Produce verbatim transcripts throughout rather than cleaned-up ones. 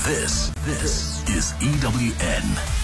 This, this is E W N.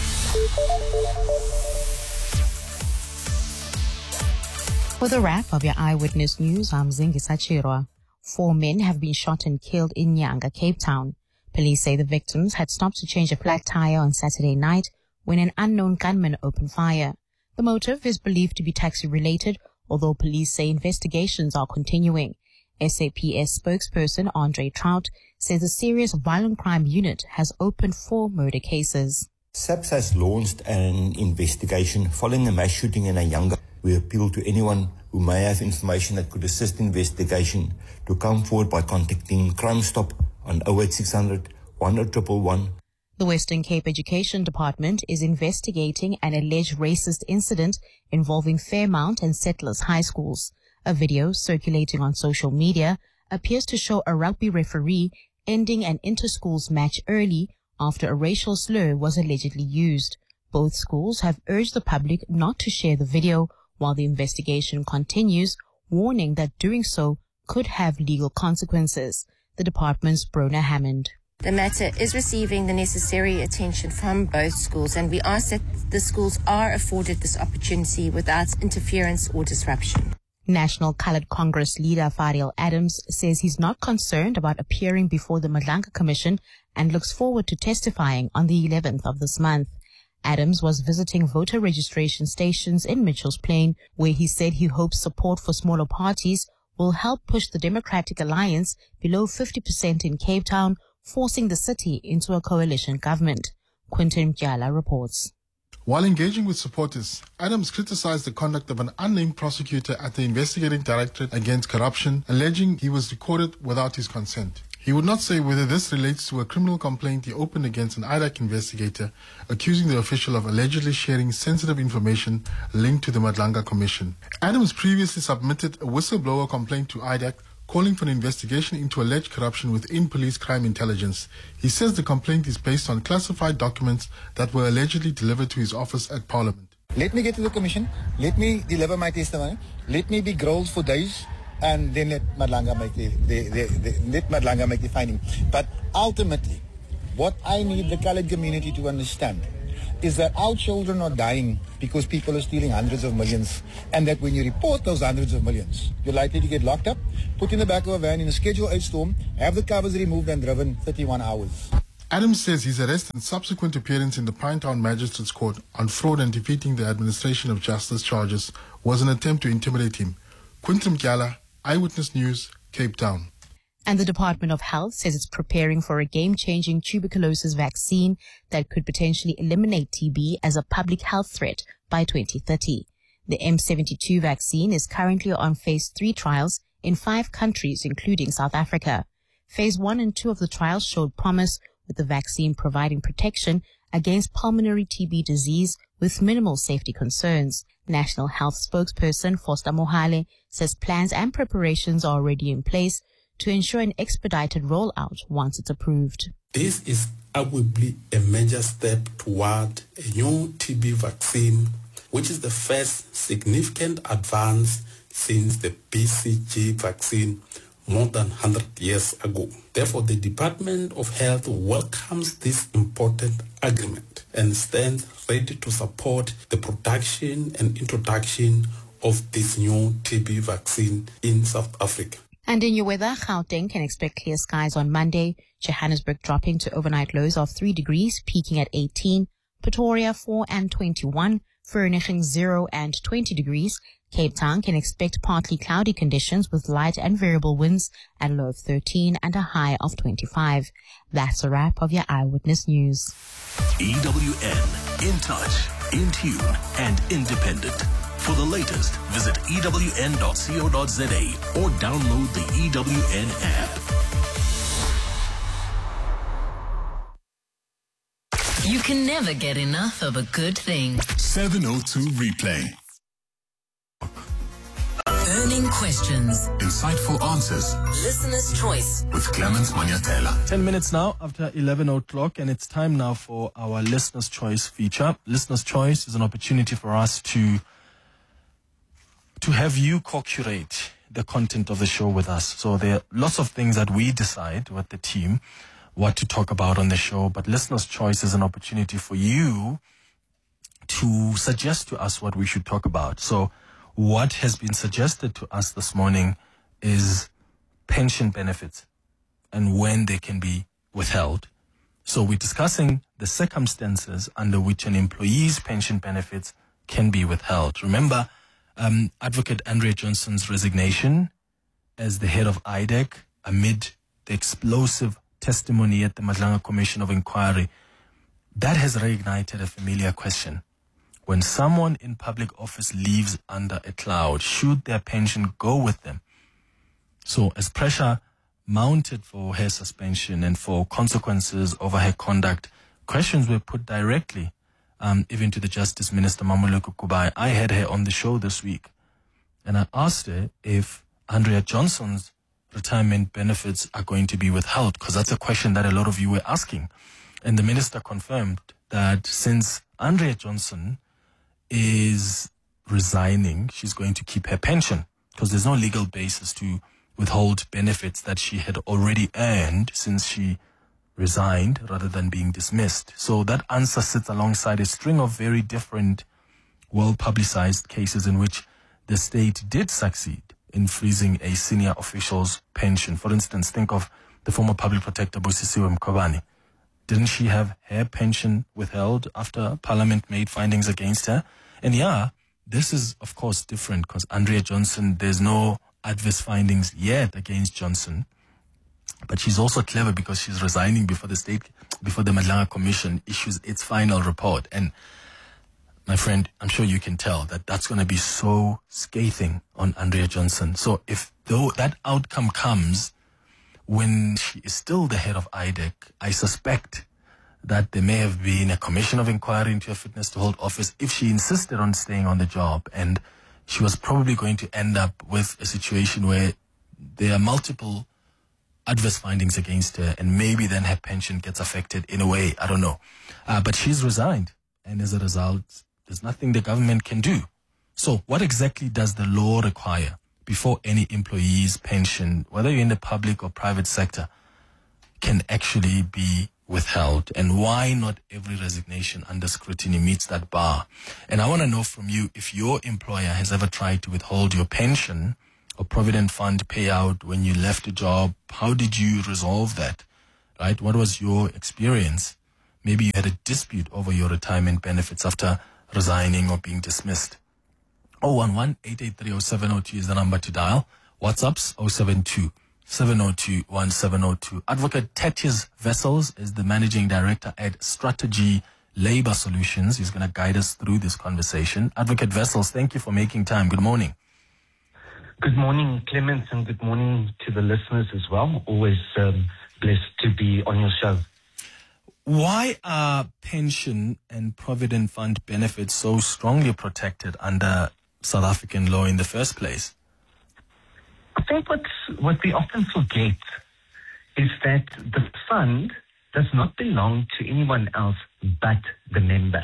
For the wrap of your Eyewitness News, I'm Zingisa Chirwa. Four men have been shot and killed in Nyanga, Cape Town. Police say the victims had stopped to change a flat tire on Saturday night when an unknown gunman opened fire. The motive is believed to be taxi-related, although police say investigations are continuing. S A P S spokesperson Andre Trout says the Serious Violent Crime Unit has opened four murder cases. SAPS has launched an investigation following a mass shooting in Anyanga. We appeal to anyone who may have information that could assist investigation to come forward by contacting Crime Stop on oh eight six hundred, one oh one one. The Western Cape Education Department is investigating an alleged racist incident involving Fairmount and Settlers High Schools. A video circulating on social media appears to show a rugby referee ending an inter-schools match early after a racial slur was allegedly used. Both schools have urged the public not to share the video while the investigation continues, warning that doing so could have legal consequences. The department's Brona Hammond. The matter is receiving the necessary attention from both schools, and we ask that the schools are afforded this opportunity without interference or disruption. National Coloured Congress leader Fariel Adams says he's not concerned about appearing before the Madlanka Commission and looks forward to testifying on the eleventh of this month. Adams was visiting voter registration stations in Mitchell's Plain, where he said he hopes support for smaller parties will help push the Democratic Alliance below fifty percent in Cape Town, forcing the city into a coalition government. Quinton Mjala reports. While engaging with supporters, Adams criticized the conduct of an unnamed prosecutor at the Investigating Directorate Against Corruption, alleging he was recorded without his consent. He would not say whether this relates to a criminal complaint he opened against an I D A C investigator, accusing the official of allegedly sharing sensitive information linked to the Madlanka Commission. Adams previously submitted a whistleblower complaint to I D A C, calling for an investigation into alleged corruption within police crime intelligence. He says the complaint is based on classified documents that were allegedly delivered to his office at Parliament. Let me get to the commission, let me deliver my testimony, let me be grilled for days, and then let Madlanka make the, the, the, the, let Madlanka make the finding. But ultimately, what I need the coloured community to understand is that our children are dying because people are stealing hundreds of millions, and that when you report those hundreds of millions, you're likely to get locked up, put in the back of a van in a Schedule eight storm, have the covers removed and driven thirty-one hours. Adams says his arrest and subsequent appearance in the Pinetown Magistrates Court on fraud and defeating the administration of justice charges was an attempt to intimidate him. Quinton Mjala, Eyewitness News, Cape Town. And the Department of Health says it's preparing for a game-changing tuberculosis vaccine that could potentially eliminate T B as a public health threat by twenty thirty. The M seventy-two vaccine is currently on phase three trials in five countries, including South Africa. Phase one and two of the trials showed promise, with the vaccine providing protection against pulmonary T B disease with minimal safety concerns. National Health spokesperson Foster Mohale says plans and preparations are already in place to ensure an expedited rollout once it's approved. This is arguably a major step toward a new T B vaccine, which is the first significant advance since the B C G vaccine more than one hundred years ago. Therefore, the Department of Health welcomes this important agreement and stands ready to support the production and introduction of this new T B vaccine in South Africa. And in your weather, Gauteng can expect clear skies on Monday, Johannesburg dropping to overnight lows of three degrees, peaking at eighteen, Pretoria four and twenty-one, Vereeniging zero and twenty degrees. Cape Town can expect partly cloudy conditions with light and variable winds at a low of thirteen and a high of twenty-five. That's a wrap of your Eyewitness News. E W N, in touch, in tune, and independent. For the latest, visit E W N dot co dot za or download the E W N app. You can never get enough of a good thing. seven oh two Replay. Burning questions. Insightful answers. Listener's choice. With Clemens Manyatela. Ten minutes now after eleven o'clock, and it's time now for our Listener's Choice feature. Listener's Choice is an opportunity for us to to have you co-curate the content of the show with us. So there are lots of things that we decide with the team, what to talk about on the show, but Listener's Choice is an opportunity for you to suggest to us what we should talk about. So what has been suggested to us this morning is pension benefits and when they can be withheld. So we're discussing the circumstances under which an employee's pension benefits can be withheld. Remember, um, Advocate Andrea Johnson's resignation as the head of I D E C amid the explosive testimony at the Madlanga Commission of Inquiry, that has reignited a familiar question. When someone in public office leaves under a cloud, should their pension go with them? So as pressure mounted for her suspension and for consequences over her conduct, questions were put directly um, even to the Justice Minister, Mamoloko Kubai. I had her on the show this week, and I asked her if Andrea Johnson's retirement benefits are going to be withheld, because that's a question that a lot of you were asking. And the minister confirmed that since Andrea Johnson is resigning, she's going to keep her pension, because there's no legal basis to withhold benefits that she had already earned since she resigned rather than being dismissed. So that answer sits alongside a string of very different, well-publicized cases in which the state did succeed in freezing a senior official's pension. For instance, think of the former public protector, Busisiwe Mkhwebane. Didn't she have her pension withheld after Parliament made findings against her? And yeah, this is, of course, different because Andrea Johnson, there's no adverse findings yet against Johnson. But she's also clever because she's resigning before the state, before the Madlanga Commission issues its final report. And my friend, I'm sure you can tell that that's going to be so scathing on Andrea Johnson. So if though that outcome comes when she is still the head of I D E C, I suspect that there may have been a commission of inquiry into her fitness to hold office if she insisted on staying on the job. And she was probably going to end up with a situation where there are multiple adverse findings against her, and maybe then her pension gets affected in a way. I don't know. Uh, but she's resigned. And as a result, there's nothing the government can do. So what exactly does the law require before any employee's pension, whether you're in the public or private sector, can actually be withheld? And why not every resignation under scrutiny meets that bar? And I want to know from you if your employer has ever tried to withhold your pension or provident fund payout when you left a job. How did you resolve that? Right? What was your experience? Maybe you had a dispute over your retirement benefits after resigning or being dismissed. oh one one, eight eight three, oh seven oh two is the number to dial. WhatsApp's oh seven two, seven oh two, one seven oh two. Advocate Tertius Wessels is the managing director at Strategy Labor Solutions. He's going to guide us through this conversation. Advocate Wessels, thank you for making time. Good morning. Good morning, Clement, and good morning to the listeners as well. Always um, blessed to be on your show. Why are pension and provident fund benefits so strongly protected under South African law in the first place? I think what's, what we often forget is that the fund does not belong to anyone else but the member.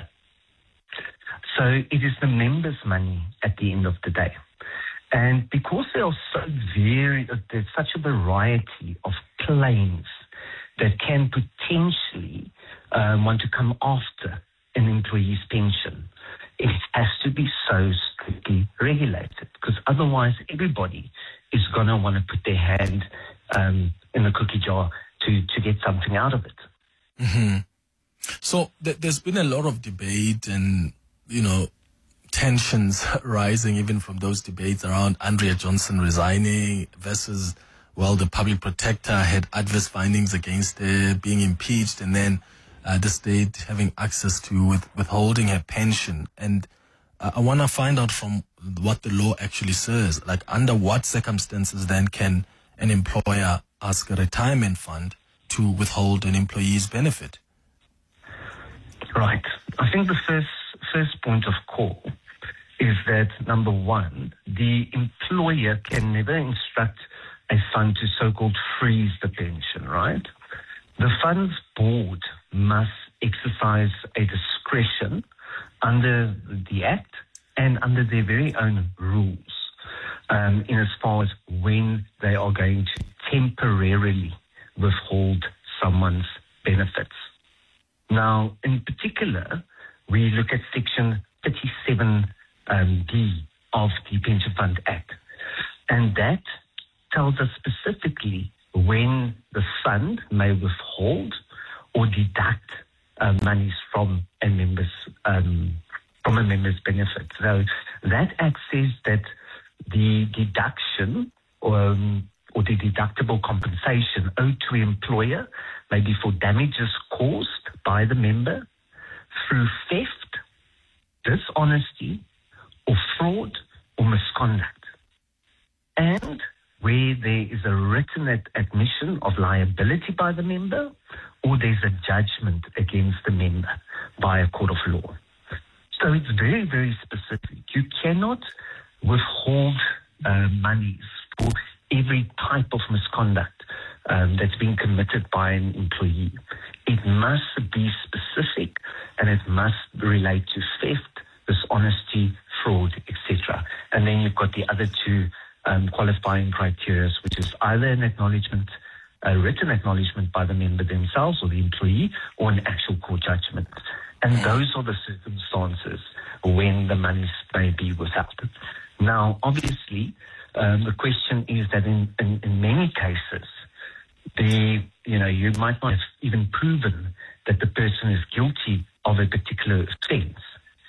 So it is the member's money at the end of the day. And because there are so very, there's such a variety of claims that can potentially um, want to come after an employee's pension, it has to be so strictly regulated, because otherwise everybody is going to want to put their hand um, in the cookie jar to, to get something out of it. Mm-hmm. So th- there's been a lot of debate and, you know, tensions rising even from those debates around Andrea Johnson resigning versus, well, the public protector had adverse findings against her, being impeached, and then uh, the state having access to with, withholding her pension. And uh, I want to find out from what the law actually says, like under what circumstances then can an employer ask a retirement fund to withhold an employee's benefit? Right. I think the first first point of call is that, number one, the employer can never instruct a fund to so-called freeze the pension, right? The fund's board must exercise a discretion under the Act and under their very own rules um, in as far as when they are going to temporarily withhold from one's benefits. Now, in particular, we look at Section thirty-seven um, D of the Pension Fund Act, and that tells us specifically when the fund may withhold or deduct uh, monies from a member's um, from a member's benefit. So that act says that the deduction or, um, or the deductible compensation owed to employer may be for damages caused by the member through theft, dishonesty, or fraud or misconduct, and where there is a written ad- admission of liability by the member, or there's a judgment against the member by a court of law. So it's very, very specific. You cannot withhold uh, monies for every type of misconduct um, that's been committed by an employee. It must be specific, and it must relate to theft, dishonesty, fraud, et cetera. And then you've got the other two um, qualifying criteria, which is either an acknowledgement, a written acknowledgement by the member themselves or the employee, or an actual court judgment. And those are the circumstances when the monies may be withheld. Now, obviously, um, the question is that in, in, in many cases, the you know you might not have even proven that the person is guilty of a particular offence.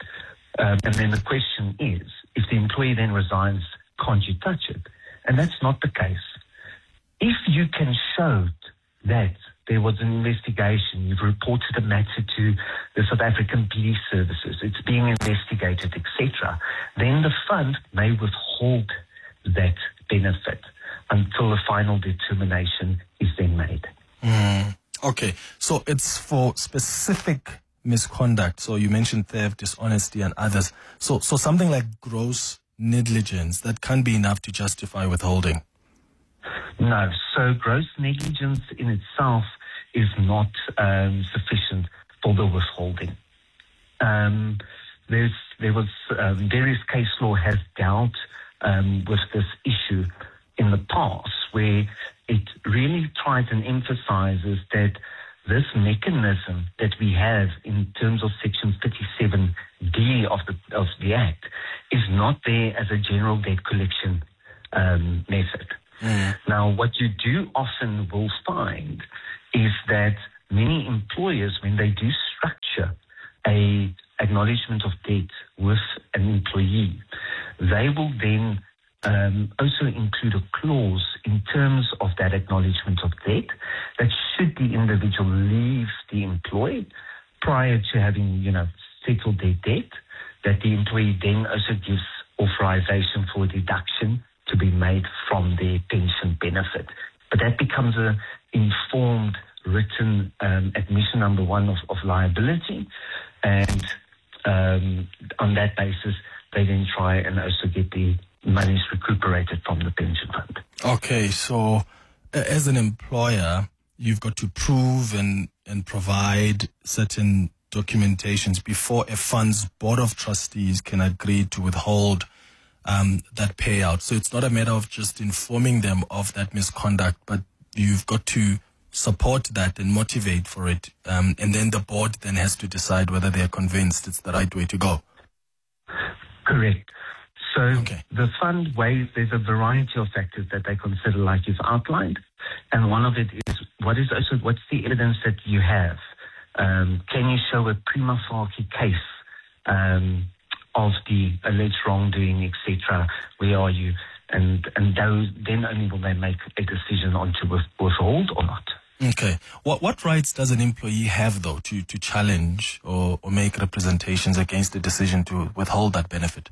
Um, and then the question is, if the employee then resigns, can't you touch it? And that's not the case. If you can show that there was an investigation, you've reported a matter to the South African Police Services, it's being investigated, et cetera, then the fund may withhold that benefit until the final determination is then made. Mm, okay, so it's for specific misconduct. So you mentioned theft, dishonesty, and others. So, so something like gross negligence, that can't be enough to justify withholding. No, so gross negligence in itself is not um, sufficient for the withholding. Um, there's, there was um, various case law has dealt um, with this issue in the past, where it really tries and emphasizes that this mechanism that we have in terms of Section thirty-seven D of the of the Act is not there as a general debt collection um, method. Mm. Now, what you do often will find is that many employers, when they do structure a acknowledgement of debt with an employee, they will then um, also include a clause in terms of that acknowledgement of debt that should the individual leave the employee prior to having, you know, settled their debt, that the employee then also gives authorization for a deduction to be made from their pension benefit. But that becomes a informed, written um, admission, number one, of, of liability. And um, on that basis, they then try and also get the monies recuperated from the pension fund. Okay, so uh, as an employer, you've got to prove and, and provide certain documentations before a fund's board of trustees can agree to withhold Um, that payout. So it's not a matter of just informing them of that misconduct, but you've got to support that and motivate for it. Um, and then the board then has to decide whether they're convinced it's the right way to go. Correct. So okay. The fund weighs, there's a variety of factors that they consider, like you've outlined. And one of it is, what is also, what's the evidence that you have? Um, can you show a prima facie case um, of the alleged wrongdoing, et cetera? Where are you? And and those, then only will they make a decision on to with, withhold or not. Okay. What what rights does an employee have, though, to, to challenge or, or make representations against the decision to withhold that benefit?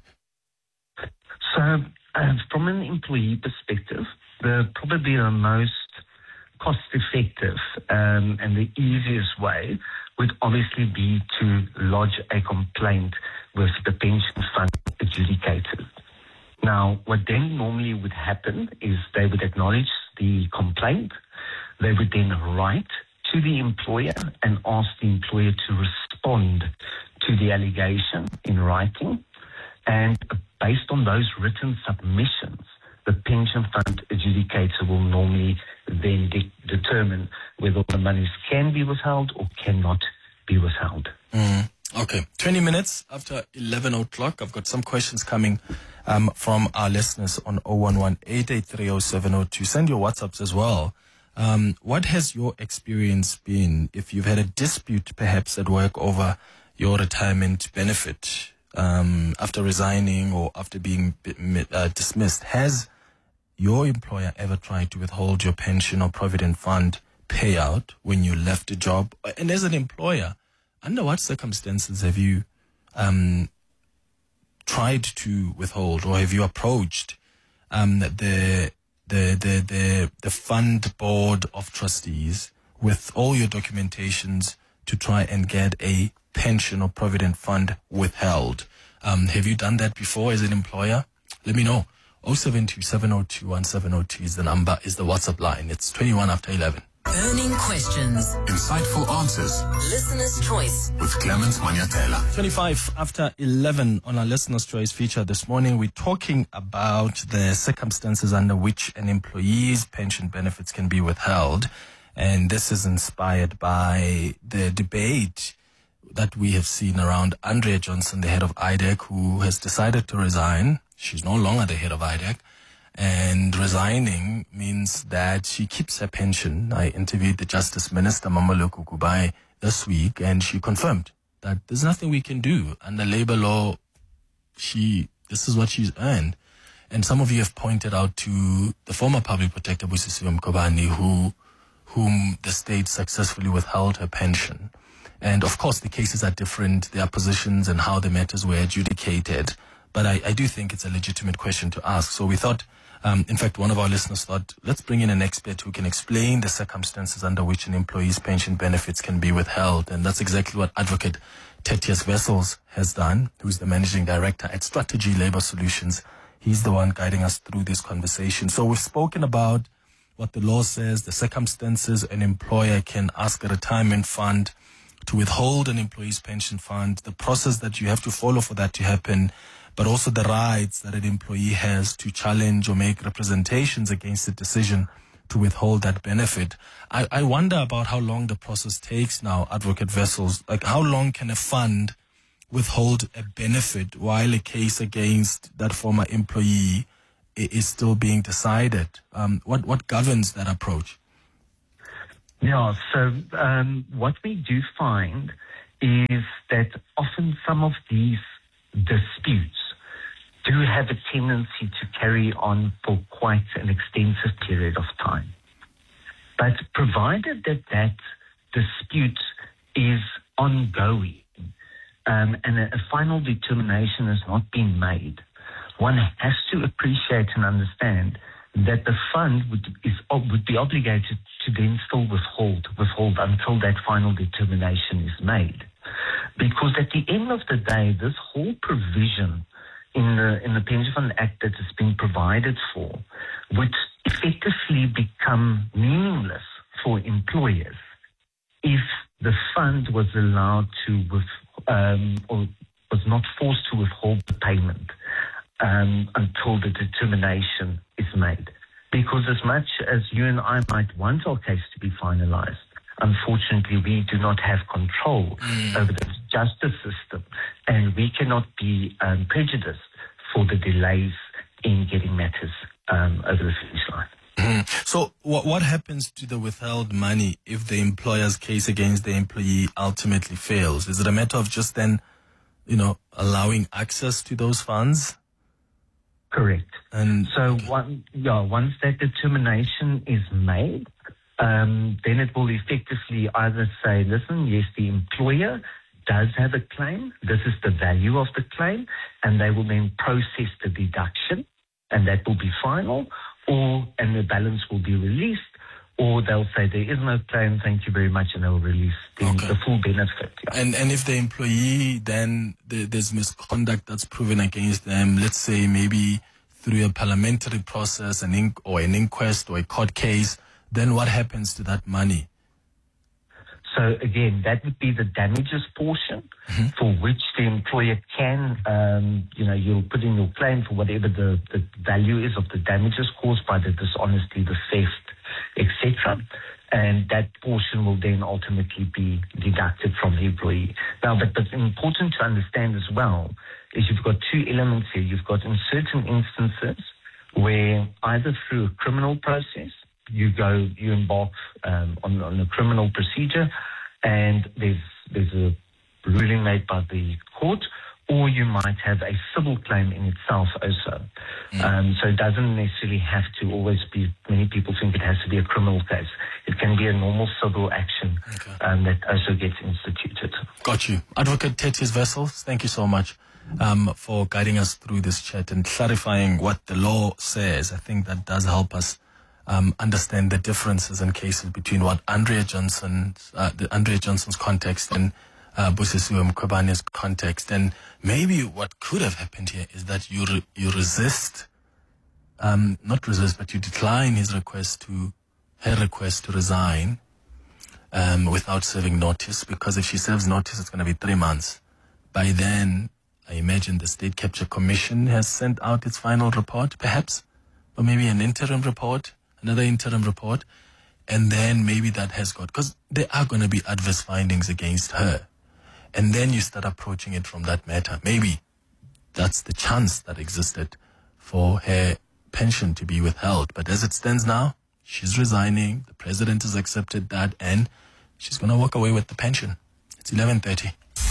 So uh, from an employee perspective, the probably the most cost-effective um, and the easiest way would obviously be to lodge a complaint with the pension fund adjudicator. Now, what then normally would happen is they would acknowledge the complaint. They would then write to the employer and ask the employer to respond to the allegation in writing. And based on those written submissions, the pension fund adjudicator will normally then de- determine whether the monies can be withheld or cannot be withheld. Mm. Okay, twenty minutes after eleven o'clock. I've got some questions coming um, from our listeners on zero one one, eight eight three, zero seven zero two. Send your WhatsApps as well. Um, what has your experience been if you've had a dispute perhaps at work over your retirement benefit um, after resigning or after being uh, dismissed? Has your employer ever tried to withhold your pension or provident fund payout when you left a job? And as an employer, under what circumstances have you um, tried to withhold, or have you approached um, the the the the the fund board of trustees with all your documentations to try and get a pension or provident fund withheld? Um, have you done that before as an employer? Let me know. oh seven two, seven oh two, one seven oh two is the number, is the WhatsApp line. It's twenty-one after eleven. Burning questions. Insightful answers. Listener's choice. With Clement Manyatela. twenty-five after eleven on our Listener's Choice feature this morning. We're talking about the circumstances under which an employee's pension benefits can be withheld. And this is inspired by the debate that we have seen around Andrea Johnson, the head of I D E C, who has decided to resign. She's no longer the head of I D E C. And resigning means that she keeps her pension. I interviewed the Justice Minister, Mamoloko Kubai, this week, and she confirmed that there's nothing we can do. Under labor law, she this is what she's earned. And some of you have pointed out to the former public protector, Busisiwe Mkhwebane, who, whom the state successfully withheld her pension. And of course, the cases are different, their positions and how the matters were adjudicated. But I, I do think it's a legitimate question to ask. So we thought, um, in fact, one of our listeners thought, let's bring in an expert who can explain the circumstances under which an employee's pension benefits can be withheld. And that's exactly what Advocate Tertius Wessels has done, who's the Managing Director at Strategy Labor Solutions. He's the one guiding us through this conversation. So we've spoken about what the law says, the circumstances an employer can ask a retirement fund to withhold an employee's pension fund, the process that you have to follow for that to happen, but also the rights that an employee has to challenge or make representations against the decision to withhold that benefit. I, I wonder about how long the process takes now, Advocate Wessels. Like, how long can a fund withhold a benefit while a case against that former employee is still being decided? Um, what, what governs that approach? Yeah, so um, what we do find is that often some of these disputes do have a tendency to carry on for quite an extensive period of time. But provided that that dispute is ongoing um, and a, a final determination has not been made, one has to appreciate and understand that the fund would, is, would be obligated to then still withhold, withhold until that final determination is made. Because at the end of the day, this whole provision in the in the Pension Fund Act that is being provided for would effectively become meaningless for employers if the fund was allowed to with, um, or was not forced to withhold the payment um, until the determination is made. Because as much as you and I might want our case to be finalized, unfortunately, we do not have control mm. over the justice system, and we cannot be um, prejudiced for the delays in getting matters um, over the finish line. Mm. So what, what happens to the withheld money if the employer's case against the employee ultimately fails? Is it a matter of just then, you know, allowing access to those funds? Correct. And so one, yeah, once that determination is made, Um, then it will effectively either say, listen, yes, the employer does have a claim. This is the value of the claim. And they will then process the deduction, and that will be final, or and the balance will be released, or they'll say there is no claim, thank you very much, and they'll release the, okay. the full benefit. Yeah. And and if the employee, then the, there's misconduct that's proven against them, let's say maybe through a parliamentary process, an inc- or an inquest or a court case, then what happens to that money? So again, that would be the damages portion, Mm-hmm. for which the employer can, um, you know, you'll put in your claim for whatever the, the value is of the damages caused by the dishonesty, the theft, et cetera. And that portion will then ultimately be deducted from the employee. Now, but, but important to understand as well is you've got two elements here. You've got in certain instances where either through a criminal process, you go, you embark um, on, on a criminal procedure, and there's there's a ruling made by the court, or you might have a civil claim in itself also. Mm. Um, so it doesn't necessarily have to always be, many people think it has to be a criminal case. It can be a normal civil action okay. um, that also gets instituted. Got you. Advocate Tertius Wessels, thank you so much um, for guiding us through this chat and clarifying what the law says. I think that does help us um, understand the differences in cases between what Andrea Johnson, uh, the Andrea Johnson's context and Uh, Busisiwe Mkhwebane's context. And maybe what could have happened here is that you re- you resist, um, not resist, but you decline his request to, her request to resign um, without serving notice, because if she serves notice, it's going to be three months. By then, I imagine the State Capture Commission has sent out its final report, perhaps, or maybe an interim report, another interim report, and then maybe that has got, because there are going to be adverse findings against her. And then you start approaching it from that matter. Maybe that's the chance that existed for her pension to be withheld. But as it stands now, she's resigning. The president has accepted that, and she's going to walk away with the pension. It's eleven thirty.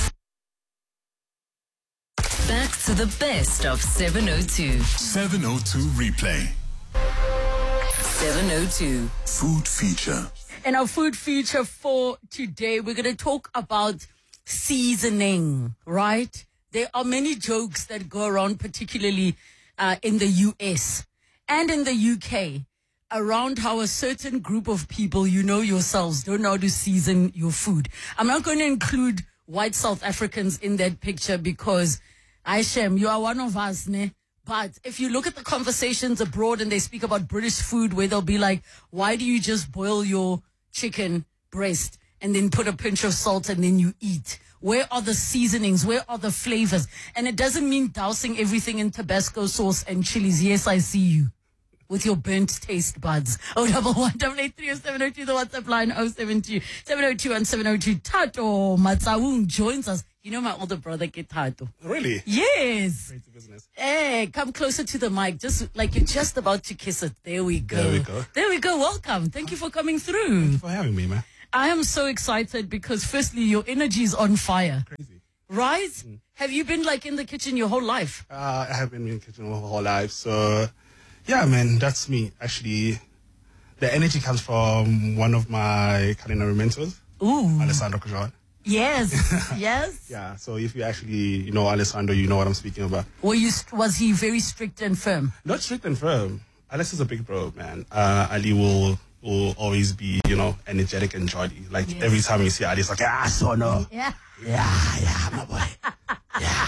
Back to the best of seven oh two. seven oh two replay. seven oh two. Food feature. In our food feature for today, we're going to talk about seasoning, right? There are many jokes that go around, particularly uh, in the U S and in the U K, around how a certain group of people, you know yourselves, don't know how to season your food. I'm not going to include white South Africans in that picture because, Aishem, you are one of us, ne? But if you look at the conversations abroad and they speak about British food, where they'll be like, why do you just boil your chicken breast and then put a pinch of salt and then you eat? Where are the seasonings? Where are the flavors? And it doesn't mean dousing everything in Tabasco sauce and chilies. Yes, I see you with your burnt taste buds. Oh, double one, double eight three oh seven oh two, the WhatsApp line oh seven two, seven oh two and seven oh two. Tato Matsaung joins us. You know my older brother, Tato. Really? Yes. Great business. Hey, come closer to the mic, just like you're just about to kiss it. There we go. There we go. There we go. Welcome. Thank you for coming through. Thank you for having me, man. I am so excited because firstly, your energy is on fire. Crazy. Right? Mm. Have you been like in the kitchen your whole life? Uh, I have been in the kitchen my whole life. So, yeah, man, that's me. Actually, the energy comes from one of my culinary mentors, Ooh. Alessandro Kujon. Yes, yes. Yeah, so if you actually you know Alessandro, you know what I'm speaking about. Were you, was he very strict and firm? Not strict and firm. Alex is a big bro, man. Uh, Ali will will always be, you know, energetic and jolly. Like, yes. Every time you see Ali, it's like, ah, so no. Yeah. Yeah, yeah, my boy.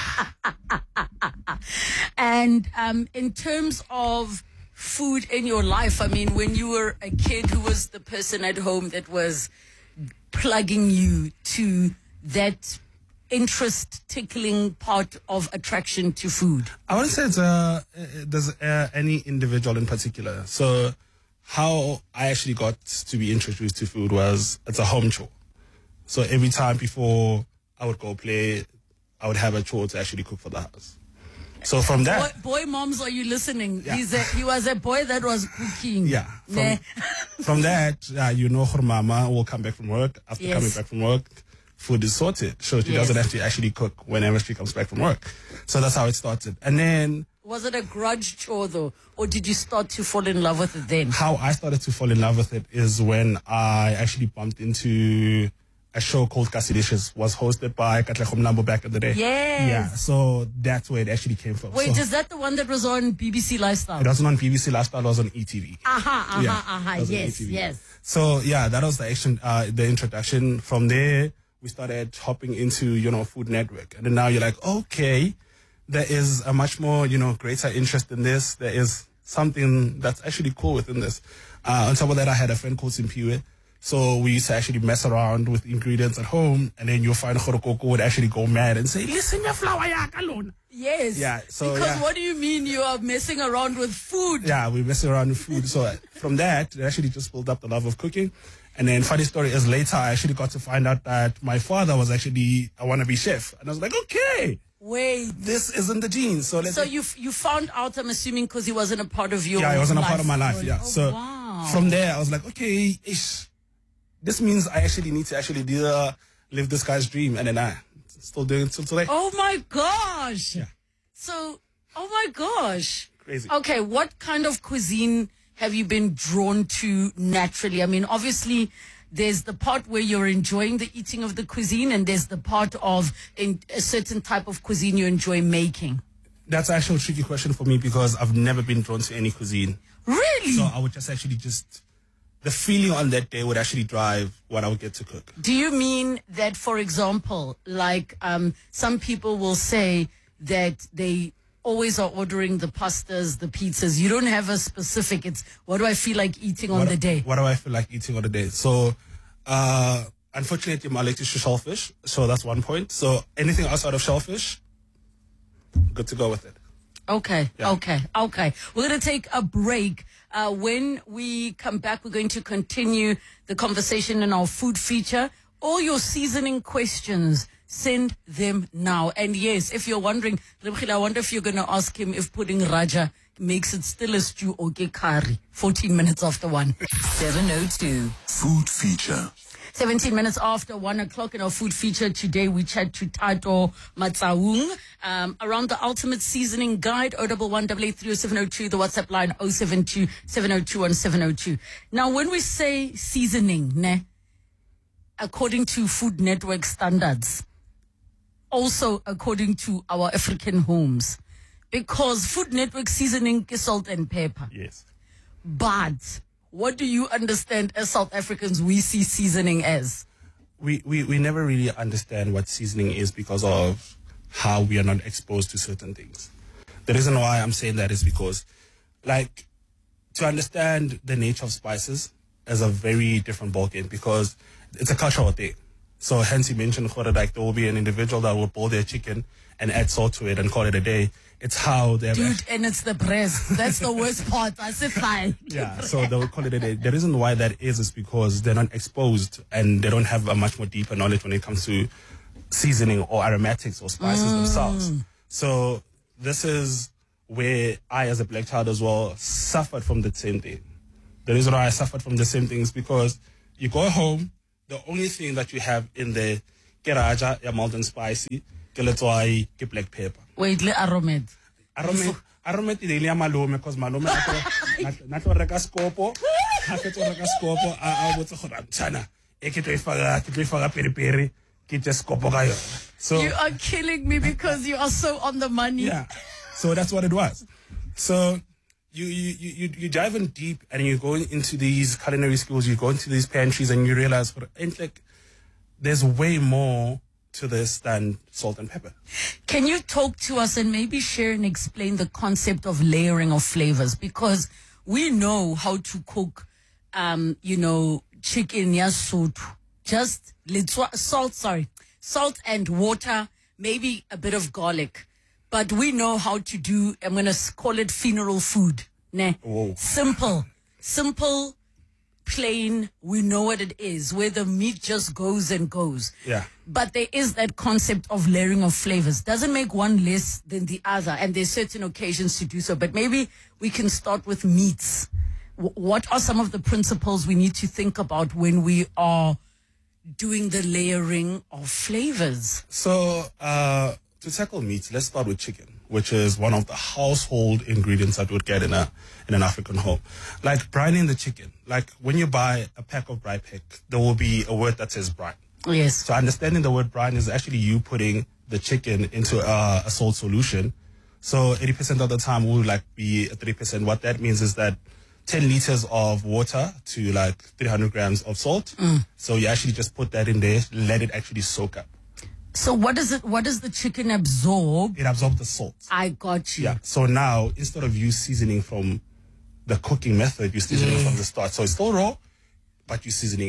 Yeah. And um, in terms of food in your life, I mean, when you were a kid, who was the person at home that was plugging you to that interest tickling part of attraction to food? I wouldn't say it's uh, there's uh, any individual in particular. So how I actually got to be introduced to food was it's a home chore. So every time before I would go play, I would have a chore to actually cook for the house. So from that... Boy, boy moms, are you listening? Yeah. He's a, he was a boy that was cooking. Yeah. From, nah. from that, uh, you know, her mama will come back from work. After yes. coming back from work, food is sorted. So she yes. doesn't have to actually cook whenever she comes back from work. So that's how it started. And then... Was it a grudge chore though? Or did you start to fall in love with it then? How I started to fall in love with it is when I actually bumped into a show called Kasilicious, was hosted by Katlego Mlambo back in the day. Yes. Yeah, so that's where it actually came from. Wait, so, is that the one that was on B B C Lifestyle? It wasn't on B B C Lifestyle, it was on E T V. Aha, aha, yeah, aha, yes, yes. So yeah, that was the action, uh, the introduction. From there, we started hopping into, you know, Food Network. And then now you're like, okay, there is a much more, you know, greater interest in this. There is something that's actually cool within this. Uh, on top of that, I had a friend called Simpiwe. So we used to actually mess around with ingredients at home, and then you'll find Gorokoko would actually go mad and say, listen, your flour, ya alone. Yes. Yeah. So, because yeah. what do you mean you are messing around with food? Yeah, we mess around with food. So from that, it actually just built up the love of cooking. And then funny story is later, I actually got to find out that my father was actually a wannabe chef. And I was like, okay. Wait. This isn't the genes. So let's So you you found out, I'm assuming, because he wasn't a part of your Yeah, he wasn't life. a part of my life. Yeah. Oh, so wow. from there, I was like, okay, ish. This means I actually need to actually do, uh, live this guy's dream. And then I still doing it till today. Oh my gosh. Yeah. So, oh my gosh. Crazy. Okay, what kind of cuisine have you been drawn to naturally? I mean, obviously, there's the part where you're enjoying the eating of the cuisine, and there's the part of in a certain type of cuisine you enjoy making. That's actually a tricky question for me because I've never been drawn to any cuisine. Really? So I would just actually just, the feeling on that day would actually drive what I would get to cook. Do you mean that, for example, like um, some people will say that they always are ordering the pastas, the pizzas. You don't have a specific, it's what do I feel like eating on what, the day? What do I feel like eating on the day? So, uh, unfortunately, I'm allergic to shellfish. So that's one point. So anything outside of shellfish, good to go with it. Okay, Yeah. okay, okay. We're going to take a break. Uh, when we come back, we're going to continue the conversation in our food feature. All your seasoning questions, send them now. And yes, if you're wondering, Rebkhile, I wonder if you're going to ask him if pudding Raja makes it still a stew or ke curry. fourteen minutes after one. seven oh two. Food feature. seventeen minutes after one o'clock in our food feature today, we chat to Tato Matsaung um, around the ultimate seasoning guide. oh one one, eight eight three, oh seven oh two, the WhatsApp line oh seven two, seven oh two, one seven oh two. Now, when we say seasoning, ne, according to Food Network standards, also according to our African homes, because Food Network seasoning is salt and pepper. Yes. But what do you understand as South Africans we see seasoning as? We, we, we never really understand what seasoning is because of how we are not exposed to certain things. The reason why I'm saying that is because, like, to understand the nature of spices is a very different ballgame because it's a cultural thing. So hence you mentioned, like, there will be an individual that will boil their chicken and add salt to it and call it a day. It's how they're... Dude, and it's the breast. That's the worst part. I said fine. Yeah, so they will call it a day. The reason why that is is because they're not exposed and they don't have a much more deeper knowledge when it comes to seasoning or aromatics or spices Mm. themselves. So this is where I, as a black child as well, suffered from the same thing. The reason why I suffered from the same thing is because you go home, the only thing that you have in there, ke raja, ya mild and spicy, ke letswai, ke black pepper. Wait, le aromat. Aromat, aromat ile ya malome, because malome na tlo reka skopo, ha fetso reka skopo, a a botse gore mtshana, e ke tlo ifaga, ke tlo ifaga peri-peri, ke tse skopo ka yona. So You are killing me because you are so on the money. yeah, so that's what it was. So you you you you dive in deep and you go into these culinary schools, you go into these pantries, and you realize, and like, there's way more to this than salt and pepper. Can you talk to us and maybe share and explain the concept of layering of flavors? Because we know how to cook, um, you know, chicken yasuthu. Just litswa- salt, sorry, salt and water, maybe a bit of garlic. But we know how to do, I'm going to call it funeral food. Ne? Whoa. Simple, simple, plain, we know what it is, where the meat just goes and goes. Yeah. But there is that concept of layering of flavors. Doesn't make one less than the other, and there's certain occasions to do so. But maybe we can start with meats. W- what are some of the principles we need to think about when we are doing the layering of flavors? So uh, to tackle meats, let's start with chicken, which is one of the household ingredients that you would get in a in an African home. Like brining the chicken. Like when you buy a pack of brine pack, there will be a word that says brine. Yes. So understanding the word brine is actually you putting the chicken into a, a salt solution. So eighty percent of the time will like be three percent. What that means is that ten liters of water to like three hundred grams of salt. Mm. So you actually just put that in there, let it actually soak up. So what does it? What does the chicken absorb? It absorbs the salt. I got you. Yeah. So now, instead of you seasoning from the cooking method, you're seasoning Yeah. from the start. So it's still raw, but you're seasoning it.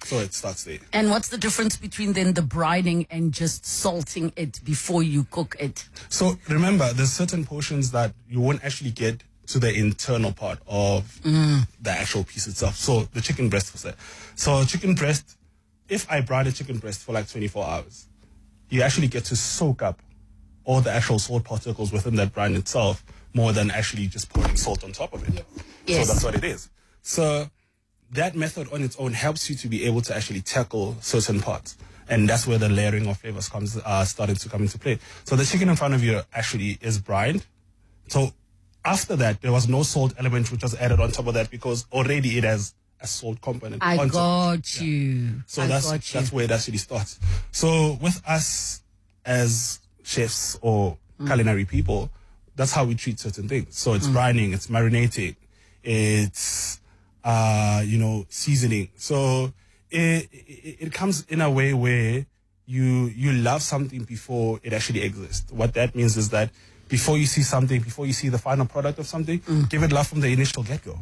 So it starts there. And what's the difference between then the brining and just salting it before you cook it? So remember, there's certain portions that you won't actually get to the internal part of mm. the actual piece itself. So the chicken breast was that. So chicken breast, if I brine a chicken breast for like twenty-four hours, you actually get to soak up all the actual salt particles within that brine itself more than actually just pouring salt on top of it. Yes. So that's what it is. So that method on its own helps you to be able to actually tackle certain parts. And that's where the layering of flavors comes, uh, started to come into play. So the chicken in front of you actually is brined. So after that, there was no salt element which was added on top of that because already it has a salt component. I onto got it. you. Yeah. So I that's got you. that's where it actually starts. So with us as chefs or mm. culinary people, that's how we treat certain things. So it's mm. brining, it's marinating, it's uh, you know, seasoning. So it, it it comes in a way where you you love something before it actually exists. What that means is that before you see something, before you see the final product of something, mm. give it love from the initial get-go.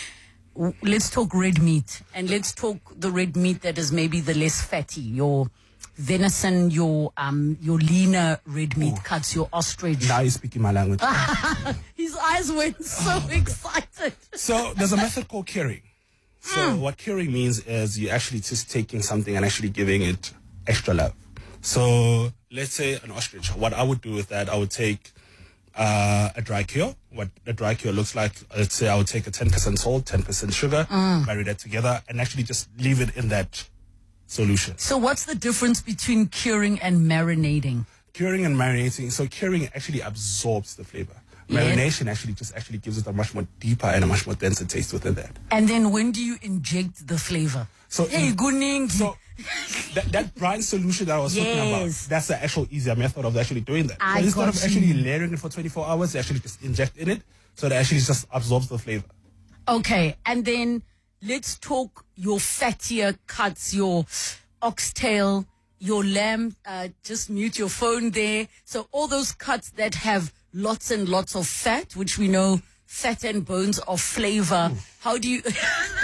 Let's talk red meat, and let's talk the red meat that is maybe the less fatty. Your venison, your um, your leaner red meat Ooh. cuts, your ostrich. Now you're speaking my language. His eyes went so excited. So there's a method called curing. So mm. what curing means is you're actually just taking something and actually giving it extra love. So let's say an ostrich. What I would do with that, I would take uh, a dry cure. What a dry cure looks like, let's say I would take a ten percent salt, ten percent sugar, mm. marry that together, and actually just leave it in that solution. So what's the difference between curing and marinating? Curing and marinating. So curing actually absorbs the flavor. Marination yeah. actually just actually gives it a much more deeper and a much more denser taste within that. And then when do you inject the flavor? So, hey, Guning. So that, that brine solution that I was yes. talking about, that's the actual easier method of actually doing that. I so instead of you. actually layering it for twenty-four hours, they actually just inject in it, so that actually just absorbs the flavor. Okay, and then let's talk your fattier cuts, your oxtail, your lamb. Uh, just mute your phone there. So all those cuts that have lots and lots of fat, which we know fat and bones are flavor. Ooh. How do you...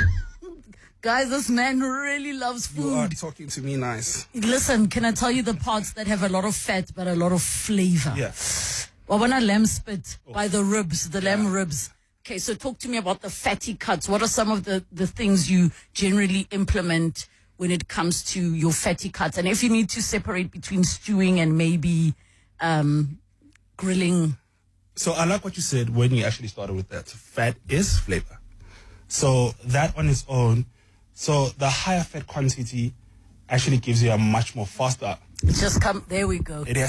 Guys, this man really loves food. You are talking to me nice. Listen, can I tell you the parts that have a lot of fat but a lot of flavor? Yeah. Well, when I lamb spit oh. by the ribs, the lamb yeah. ribs. Okay, so talk to me about the fatty cuts. What are some of the, the things you generally implement when it comes to your fatty cuts? And if you need to separate between stewing and maybe um, grilling. So I like what you said when you actually started with that. Fat is flavor. So that on its own, so the higher fat quantity actually gives you a much more faster. It's just come, there we go. It has